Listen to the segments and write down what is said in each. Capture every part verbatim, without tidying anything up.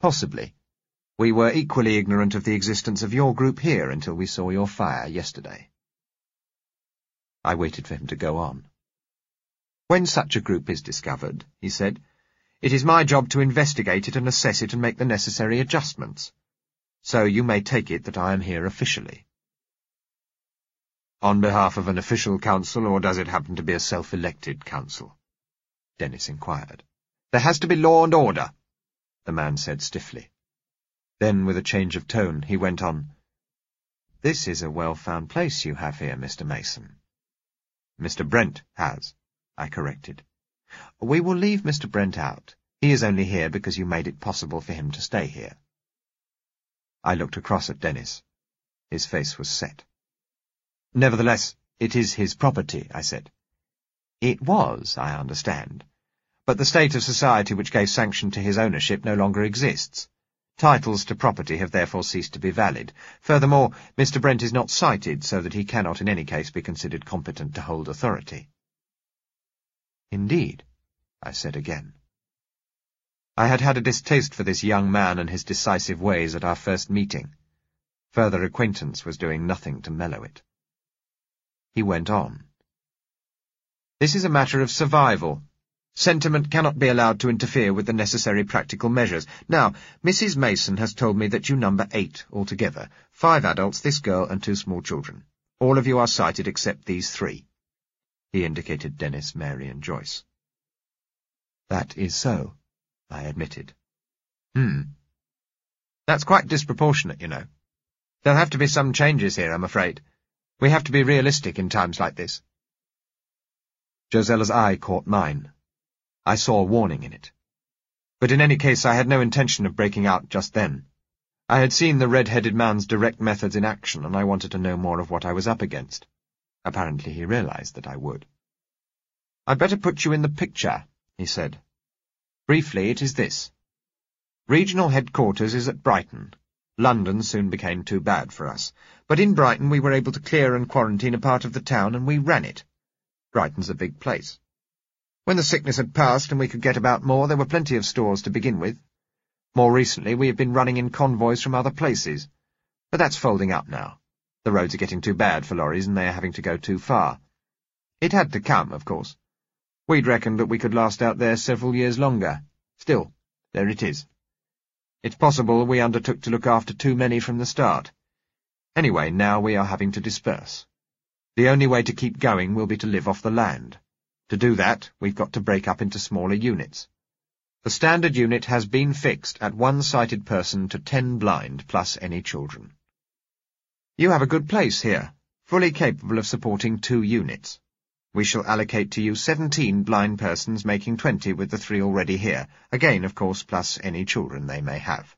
Possibly. We were equally ignorant of the existence of your group here until we saw your fire yesterday. I waited for him to go on. When such a group is discovered, he said, it is my job to investigate it and assess it and make the necessary adjustments. So you may take it that I am here officially. On behalf of an official council, or does it happen to be a self-elected council? Dennis inquired. There has to be law and order, the man said stiffly. Then, with a change of tone, he went on, This is a well-found place you have here, Mister Mason. Mister Brent has, I corrected. We will leave Mister Brent out. He is only here because you made it possible for him to stay here. I looked across at Dennis. His face was set. Nevertheless, it is his property, I said. It was, I understand. But the state of society which gave sanction to his ownership no longer exists. Titles to property have therefore ceased to be valid. Furthermore, Mister Brent is not cited, so that he cannot in any case be considered competent to hold authority. Indeed, I said again. I had had a distaste for this young man and his decisive ways at our first meeting. Further acquaintance was doing nothing to mellow it. He went on. This is a matter of survival. Sentiment cannot be allowed to interfere with the necessary practical measures. Now, Missus Mason has told me that you number eight altogether, five adults, this girl, and two small children. All of you are cited except these three. He indicated Dennis, Mary, and Joyce. That is so, I admitted. Hmm. That's quite disproportionate, you know. There'll have to be some changes here, I'm afraid. We have to be realistic in times like this. Josella's eye caught mine. I saw warning in it. But in any case, I had no intention of breaking out just then. I had seen the red-headed man's direct methods in action, and I wanted to know more of what I was up against. Apparently he realized that I would. I'd better put you in the picture, he said. Briefly, it is this. Regional headquarters is at Brighton. London soon became too bad for us. But in Brighton we were able to clear and quarantine a part of the town, and we ran it. Brighton's a big place. When the sickness had passed and we could get about more, there were plenty of stores to begin with. More recently, we have been running in convoys from other places. But that's folding up now. The roads are getting too bad for lorries, and they are having to go too far. It had to come, of course. We'd reckoned that we could last out there several years longer. Still, there it is. It's possible we undertook to look after too many from the start. Anyway, now we are having to disperse. The only way to keep going will be to live off the land. To do that, we've got to break up into smaller units. The standard unit has been fixed at one sighted person to ten blind, plus any children. You have a good place here, fully capable of supporting two units. We shall allocate to you seventeen blind persons, making twenty with the three already here, again, of course, plus any children they may have.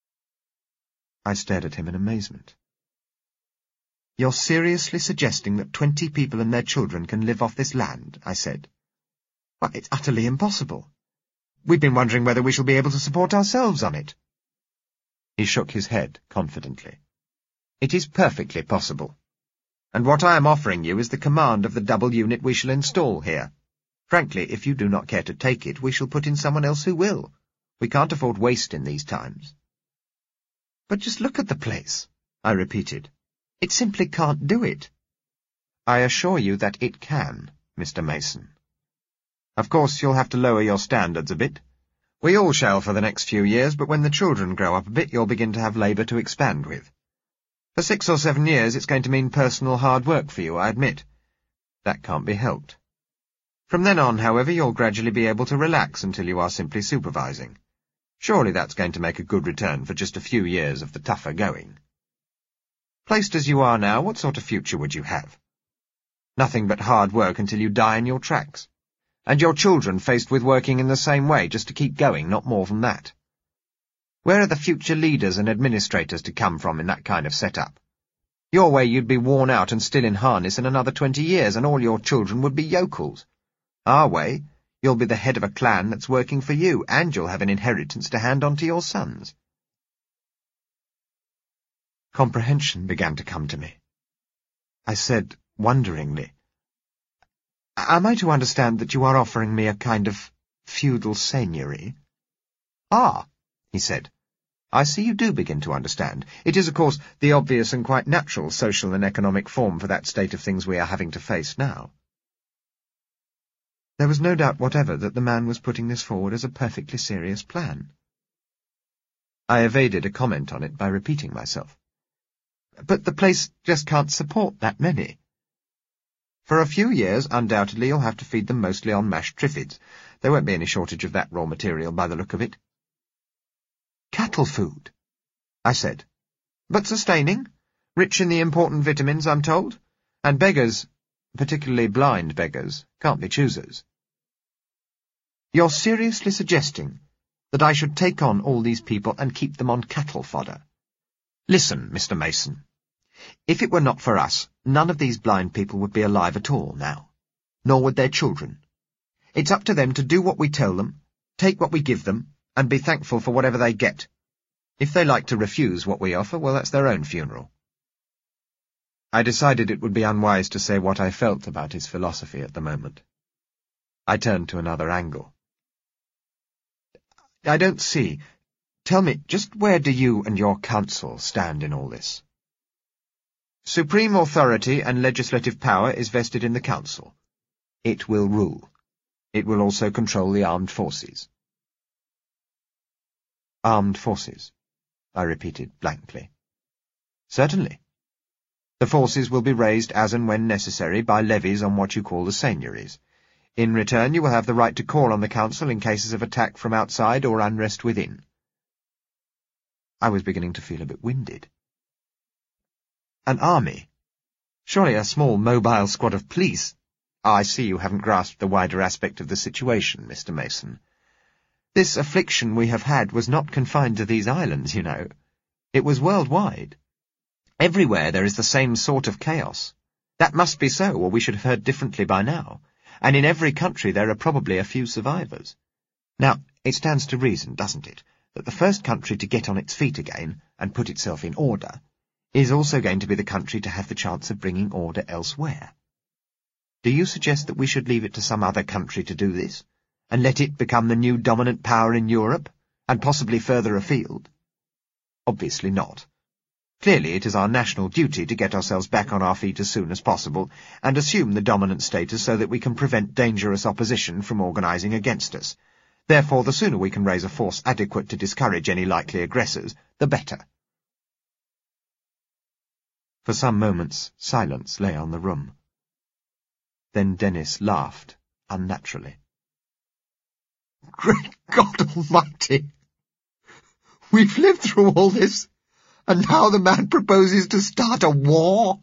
I stared at him in amazement. You're seriously suggesting that twenty people and their children can live off this land? I said. Why, it's utterly impossible. We've been wondering whether we shall be able to support ourselves on it. He shook his head confidently. It is perfectly possible. And what I am offering you is the command of the double unit we shall install here. Frankly, if you do not care to take it, we shall put in someone else who will. We can't afford waste in these times. But just look at the place, I repeated. It simply can't do it. I assure you that it can, Mister Mason. Of course, you'll have to lower your standards a bit. We all shall for the next few years, but when the children grow up a bit, you'll begin to have labour to expand with. For six or seven years, it's going to mean personal hard work for you, I admit. That can't be helped. From then on, however, you'll gradually be able to relax until you are simply supervising. Surely that's going to make a good return for just a few years of the tougher going. Placed as you are now, what sort of future would you have? Nothing but hard work until you die in your tracks. And your children faced with working in the same way, just to keep going, not more than that. Where are the future leaders and administrators to come from in that kind of setup? Your way you'd be worn out and still in harness in another twenty years, and all your children would be yokels. Our way, you'll be the head of a clan that's working for you, and you'll have an inheritance to hand on to your sons. Comprehension began to come to me. I said, wonderingly, Am I to understand that you are offering me a kind of feudal seigneury? Ah, he said, I see you do begin to understand. It is, of course, the obvious and quite natural social and economic form for that state of things we are having to face now. There was no doubt whatever that the man was putting this forward as a perfectly serious plan. I evaded a comment on it by repeating myself. But the place just can't support that many. For a few years, undoubtedly, you'll have to feed them mostly on mashed triffids. There won't be any shortage of that raw material by the look of it. Cattle food, I said. But sustaining, rich in the important vitamins, I'm told, and beggars, particularly blind beggars, can't be choosers. You're seriously suggesting that I should take on all these people and keep them on cattle fodder? Listen, Mister Mason, if it were not for us, none of these blind people would be alive at all now, nor would their children. It's up to them to do what we tell them, take what we give them, and be thankful for whatever they get. If they like to refuse what we offer, well, that's their own funeral. I decided it would be unwise to say what I felt about his philosophy at the moment. I turned to another angle. I don't see. Tell me, just where do you and your council stand in all this? Supreme authority and legislative power is vested in the council. It will rule. It will also control the armed forces. Armed forces, I repeated blankly. Certainly. The forces will be raised as and when necessary by levies on what you call the seigneuries. In return, you will have the right to call on the council in cases of attack from outside or unrest within. I was beginning to feel a bit winded. An army? Surely a small mobile squad of police? I see you haven't grasped the wider aspect of the situation, Mister Mason. This affliction we have had was not confined to these islands, you know. It was worldwide. Everywhere there is the same sort of chaos. That must be so, or we should have heard differently by now. And in every country there are probably a few survivors. Now, it stands to reason, doesn't it, that the first country to get on its feet again and put itself in order is also going to be the country to have the chance of bringing order elsewhere. Do you suggest that we should leave it to some other country to do this, and let it become the new dominant power in Europe, and possibly further afield? Obviously not. Clearly it is our national duty to get ourselves back on our feet as soon as possible, and assume the dominant status so that we can prevent dangerous opposition from organising against us. Therefore, the sooner we can raise a force adequate to discourage any likely aggressors, the better. For some moments, silence lay on the room. Then Dennis laughed, unnaturally. Great God Almighty! We've lived through all this, and now the man proposes to start a war?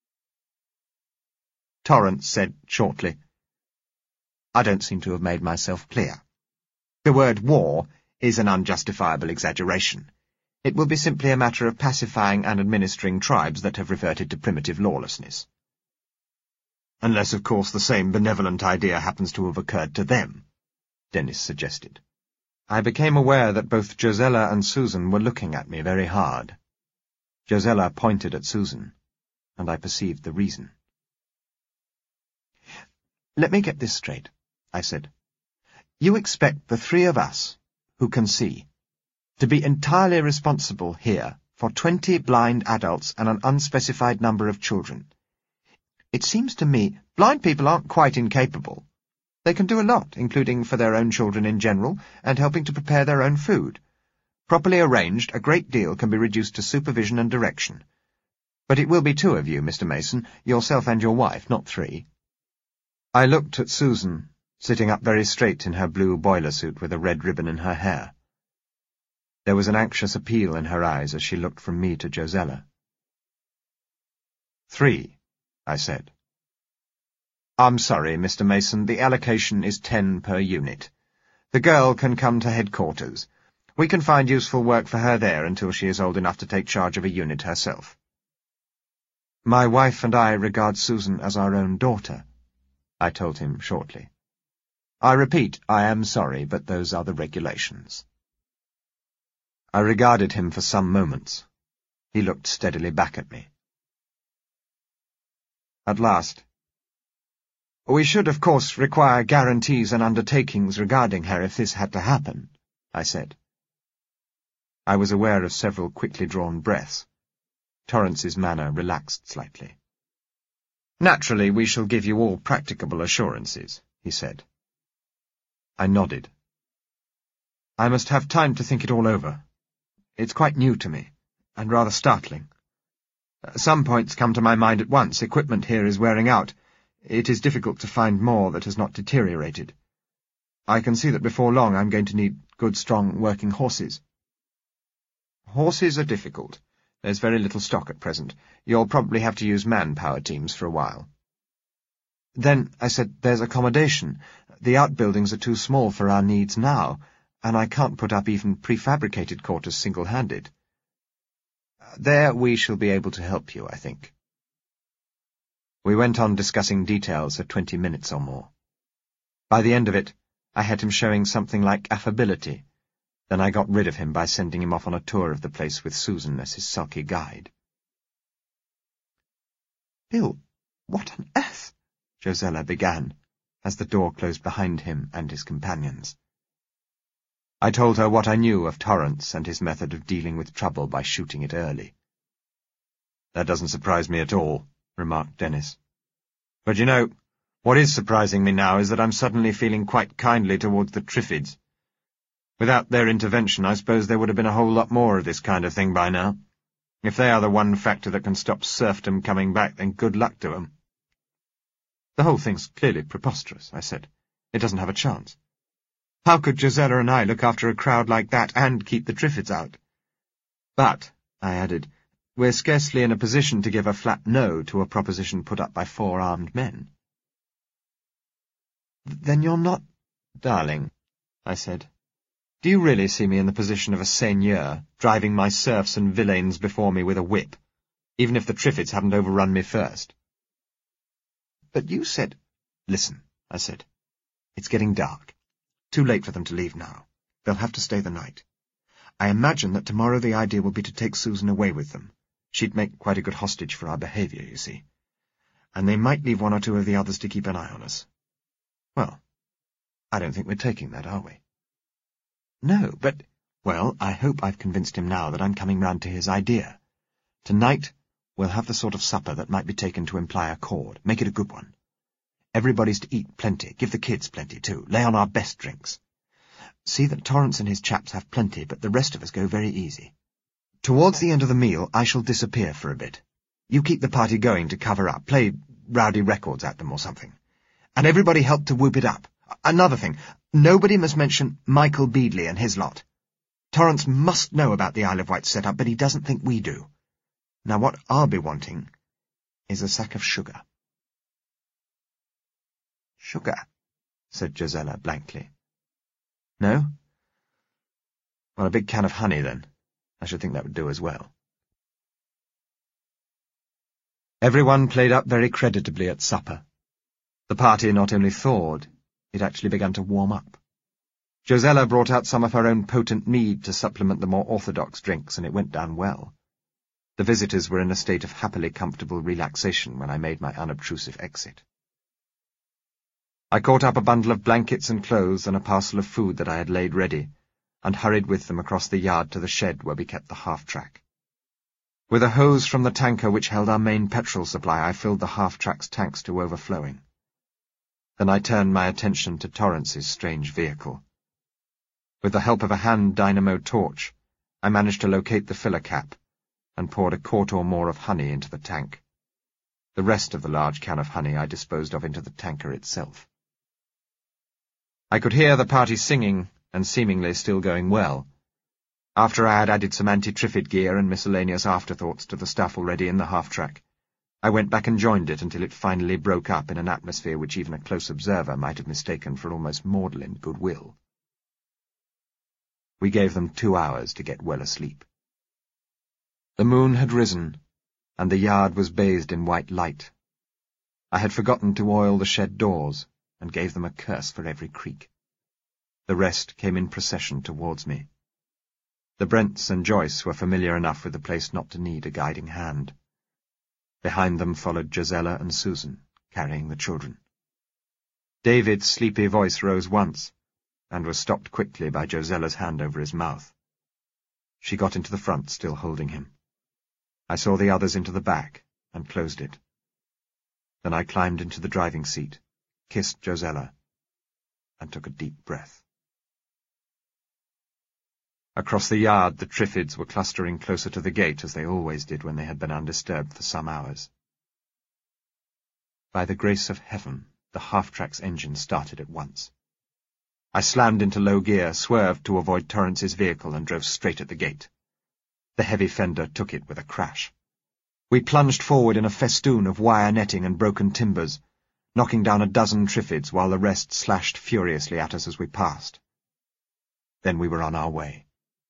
Torrance said shortly, I don't seem to have made myself clear. The word war is an unjustifiable exaggeration. It will be simply a matter of pacifying and administering tribes that have reverted to primitive lawlessness. Unless, of course, the same benevolent idea happens to have occurred to them, Dennis suggested. I became aware that both Josella and Susan were looking at me very hard. Josella pointed at Susan, and I perceived the reason. Let me get this straight, I said. You expect the three of us, who can see, to be entirely responsible here for twenty blind adults and an unspecified number of children. It seems to me blind people aren't quite incapable. They can do a lot, including for their own children in general, and helping to prepare their own food. Properly arranged, a great deal can be reduced to supervision and direction. But it will be two of you, Mister Mason, yourself and your wife, not three. I looked at Susan, sitting up very straight in her blue boiler suit with a red ribbon in her hair. There was an anxious appeal in her eyes as she looked from me to Josella. Three, I said. I'm sorry, Mister Mason, the allocation is ten per unit. The girl can come to headquarters. We can find useful work for her there until she is old enough to take charge of a unit herself. My wife and I regard Susan as our own daughter, I told him shortly. I repeat, I am sorry, but those are the regulations. I regarded him for some moments. He looked steadily back at me. At last, we should, of course, require guarantees and undertakings regarding her if this had to happen, I said. I was aware of several quickly drawn breaths. Torrance's manner relaxed slightly. "Naturally, we shall give you all practicable assurances," he said. I nodded. "I must have time to think it all over. It's quite new to me, and rather startling. Some points come to my mind at once. Equipment here is wearing out. It is difficult to find more that has not deteriorated. I can see that before long I'm going to need good, strong, working horses." "Horses are difficult. There's very little stock at present. You'll probably have to use manpower teams for a while." "Then," I said, "there's accommodation. The outbuildings are too small for our needs now, and I can't put up even prefabricated quarters single-handed." "There we shall be able to help you, I think." We went on discussing details for twenty minutes or more. By the end of it, I had him showing something like affability. Then I got rid of him by sending him off on a tour of the place with Susan as his sulky guide. "Bill, what on earth?" Josella began, as the door closed behind him and his companions. I told her what I knew of Torrance and his method of dealing with trouble by shooting it early. "That doesn't surprise me at all," remarked Dennis. "But you know, what is surprising me now is that I'm suddenly feeling quite kindly towards the Triffids. Without their intervention, I suppose there would have been a whole lot more of this kind of thing by now. If they are the one factor that can stop serfdom coming back, then good luck to 'em." "The whole thing's clearly preposterous," I said. "It doesn't have a chance. How could Josella and I look after a crowd like that and keep the Triffids out? But," I added, "we're scarcely in a position to give a flat no to a proposition put up by four armed men." "Then you're not—" "Darling," I said, "do you really see me in the position of a seigneur, driving my serfs and villeins before me with a whip, even if the Triffids hadn't overrun me first?" "But you said—" "Listen," I said. "It's getting dark. Too late for them to leave now. They'll have to stay the night. I imagine that tomorrow the idea will be to take Susan away with them. She'd make quite a good hostage for our behaviour, you see. And they might leave one or two of the others to keep an eye on us. Well, I don't think we're taking that, are we?" "No, but—" "Well, I hope I've convinced him now that I'm coming round to his idea. Tonight we'll have the sort of supper that might be taken to imply accord. Make it a good one. Everybody's to eat plenty. Give the kids plenty, too. Lay on our best drinks. See that Torrance and his chaps have plenty, but the rest of us go very easy. Towards the end of the meal, I shall disappear for a bit. You keep the party going to cover up. Play rowdy records at them or something. And everybody help to whoop it up. Another thing, nobody must mention Michael Beadley and his lot. Torrance must know about the Isle of Wight setup, but he doesn't think we do. Now what I'll be wanting is a sack of sugar." "Sugar?" said Josella blankly. "No? Well, a big can of honey, then. I should think that would do as well." Everyone played up very creditably at supper. The party not only thawed, it actually began to warm up. Josella brought out some of her own potent mead to supplement the more orthodox drinks, and it went down well. The visitors were in a state of happily comfortable relaxation when I made my unobtrusive exit. I caught up a bundle of blankets and clothes and a parcel of food that I had laid ready, and hurried with them across the yard to the shed where we kept the half-track. With a hose from the tanker which held our main petrol supply, I filled the half-track's tanks to overflowing. Then I turned my attention to Torrance's strange vehicle. With the help of a hand dynamo torch, I managed to locate the filler cap, and poured a quart or more of honey into the tank. The rest of the large can of honey I disposed of into the tanker itself. I could hear the party singing, and seemingly still going well. After I had added some anti-Triffid gear and miscellaneous afterthoughts to the stuff already in the half-track, I went back and joined it until it finally broke up in an atmosphere which even a close observer might have mistaken for almost maudlin goodwill. We gave them two hours to get well asleep. The moon had risen, and the yard was bathed in white light. I had forgotten to oil the shed doors, and gave them a curse for every creak. The rest came in procession towards me. The Brents and Joyce were familiar enough with the place not to need a guiding hand. Behind them followed Josella and Susan, carrying the children. David's sleepy voice rose once, and was stopped quickly by Josella's hand over his mouth. She got into the front, still holding him. I saw the others into the back, and closed it. Then I climbed into the driving seat, kissed Josella, and took a deep breath. Across the yard, the Triffids were clustering closer to the gate, as they always did when they had been undisturbed for some hours. By the grace of heaven, the half-track's engine started at once. I slammed into low gear, swerved to avoid Torrance's vehicle, and drove straight at the gate. The heavy fender took it with a crash. We plunged forward in a festoon of wire netting and broken timbers, knocking down a dozen Triffids while the rest slashed furiously at us as we passed. Then we were on our way.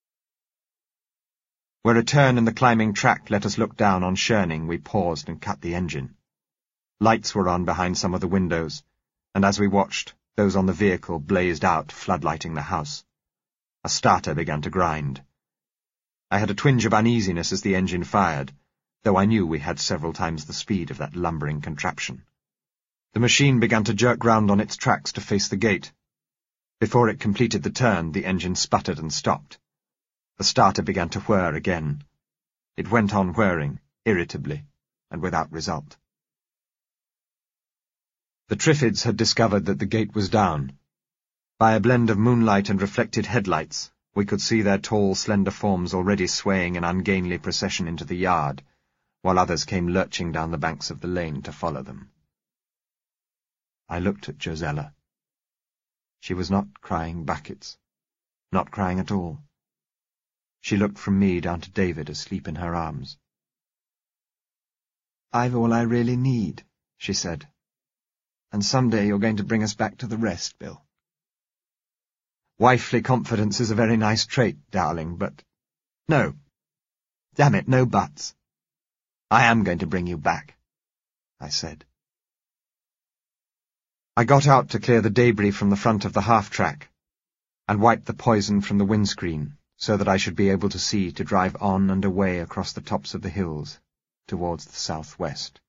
Where a turn in the climbing track let us look down on Sherning, we paused and cut the engine. Lights were on behind some of the windows, and as we watched, those on the vehicle blazed out, floodlighting the house. A starter began to grind. I had a twinge of uneasiness as the engine fired, though I knew we had several times the speed of that lumbering contraption. The machine began to jerk round on its tracks to face the gate. Before it completed the turn, the engine sputtered and stopped. The starter began to whir again. It went on whirring, irritably, and without result. The Triffids had discovered that the gate was down. By a blend of moonlight and reflected headlights, we could see their tall, slender forms already swaying in ungainly procession into the yard, while others came lurching down the banks of the lane to follow them. I looked at Josella. She was not crying buckets, not crying at all. She looked from me down to David asleep in her arms. "I've all I really need," she said. "And someday you're going to bring us back to the rest, Bill." "Wifely confidence is a very nice trait, darling, but—" "No. Damn it, no buts. I am going to bring you back," I said. I got out to clear the debris from the front of the half-track, and wiped the poison from the windscreen, so that I should be able to see to drive on and away across the tops of the hills, towards the southwest.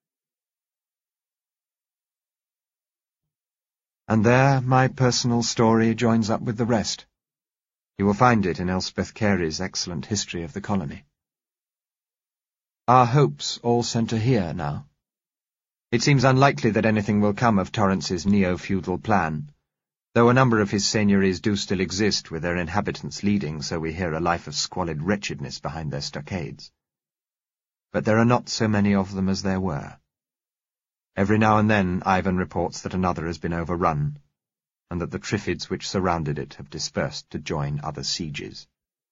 And there my personal story joins up with the rest. You will find it in Elspeth Carey's excellent history of the colony. Our hopes all centre here now. It seems unlikely that anything will come of Torrance's neo-feudal plan, though a number of his seigneuries do still exist, with their inhabitants leading, so we hear, a life of squalid wretchedness behind their stockades. But there are not so many of them as there were. Every now and then Ivan reports that another has been overrun, and that the Triffids which surrounded it have dispersed to join other sieges.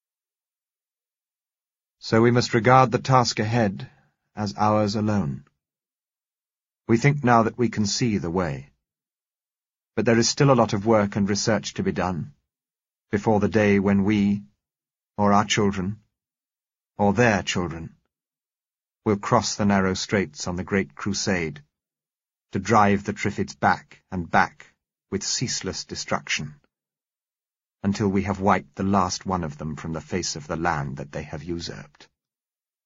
So we must regard the task ahead as ours alone. We think now that we can see the way. But there is still a lot of work and research to be done, before the day when we, or our children, or their children, will cross the narrow straits on the great crusade, to drive the Triffids back and back with ceaseless destruction, until we have wiped the last one of them from the face of the land that they have usurped.